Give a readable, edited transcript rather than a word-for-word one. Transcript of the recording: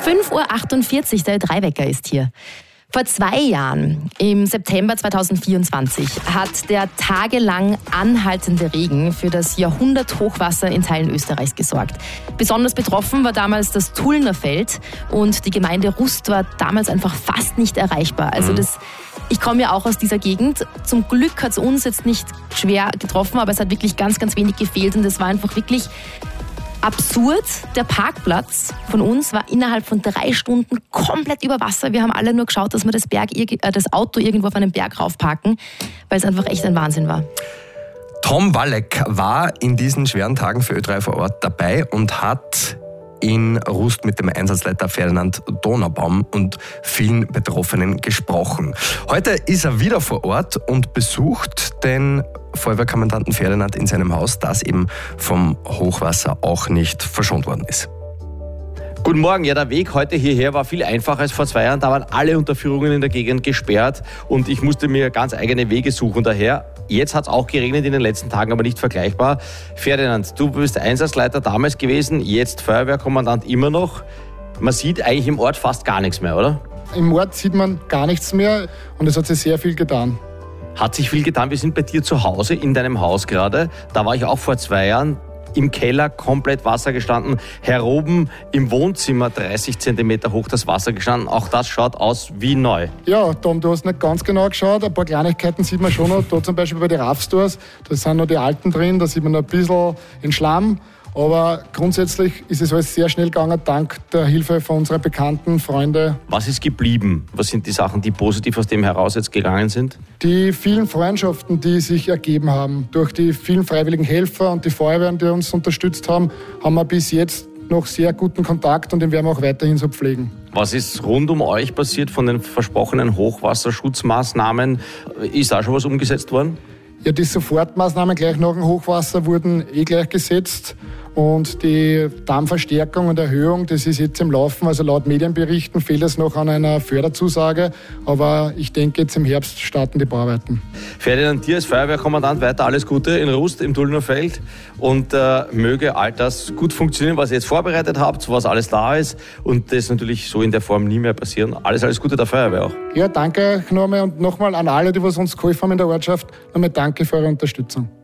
5:48 Uhr, der Ö3-Wecker ist hier. Vor 2 Jahren, im September 2024, hat der tagelang anhaltende Regen für das Jahrhunderthochwasser in Teilen Österreichs gesorgt. Besonders betroffen war damals das Tullner Feld und die Gemeinde Rust war damals einfach fast nicht erreichbar. Also ich komme ja auch aus dieser Gegend. Zum Glück hat es uns jetzt nicht schwer getroffen, aber es hat wirklich ganz, ganz wenig gefehlt und es war einfach wirklich absurd. Der Parkplatz von uns war innerhalb von 3 Stunden komplett über Wasser. Wir haben alle nur geschaut, dass wir das Auto irgendwo auf einen Berg raufparken, weil es einfach echt ein Wahnsinn war. Tom Walleck war in diesen schweren Tagen für Ö3 vor Ort dabei und hat in Rust mit dem Einsatzleiter Ferdinand Donaubaum und vielen Betroffenen gesprochen. Heute ist er wieder vor Ort und besucht den Feuerwehrkommandanten Ferdinand in seinem Haus, das eben vom Hochwasser auch nicht verschont worden ist. Guten Morgen. Ja, der Weg heute hierher war viel einfacher als vor 2 Jahren. Da waren alle Unterführungen in der Gegend gesperrt und ich musste mir ganz eigene Wege suchen daher. Jetzt hat es auch geregnet in den letzten Tagen, aber nicht vergleichbar. Ferdinand, du bist Einsatzleiter damals gewesen, jetzt Feuerwehrkommandant immer noch. Man sieht eigentlich im Ort fast gar nichts mehr, oder? Im Ort sieht man gar nichts mehr und es hat sich sehr viel getan. Hat sich viel getan. Wir sind bei dir zu Hause, in deinem Haus gerade. Da war ich auch vor 2 Jahren. Im Keller komplett Wasser gestanden, heroben im Wohnzimmer 30 Zentimeter hoch das Wasser gestanden. Auch das schaut aus wie neu. Ja, Tom, du hast nicht ganz genau geschaut. Ein paar Kleinigkeiten sieht man schon noch. Da zum Beispiel bei den Raffstores, da sind noch die alten drin, da sieht man noch ein bisschen in Schlamm. Aber grundsätzlich ist es alles sehr schnell gegangen, dank der Hilfe von unseren Bekannten, Freunde. Was ist geblieben? Was sind die Sachen, die positiv aus dem heraus jetzt gegangen sind? Die vielen Freundschaften, die sich ergeben haben. Durch die vielen freiwilligen Helfer und die Feuerwehren, die uns unterstützt haben, haben wir bis jetzt noch sehr guten Kontakt und den werden wir auch weiterhin so pflegen. Was ist rund um euch passiert von den versprochenen Hochwasserschutzmaßnahmen? Ist da schon was umgesetzt worden? Ja, die Sofortmaßnahmen gleich nach dem Hochwasser wurden gleich gesetzt. Und die Dammverstärkung und Erhöhung, das ist jetzt im Laufen. Also laut Medienberichten fehlt es noch an einer Förderzusage. Aber ich denke, jetzt im Herbst starten die Bauarbeiten. Ferdinand, dir als Feuerwehrkommandant weiter alles Gute in Rust, im Tullner Feld. Und möge all das gut funktionieren, was ihr jetzt vorbereitet habt, was alles da ist. Und das natürlich so in der Form nie mehr passieren. Alles Gute der Feuerwehr auch. Ja, danke nochmal und nochmal an alle, die uns geholfen haben in der Ortschaft. Nochmal danke für eure Unterstützung.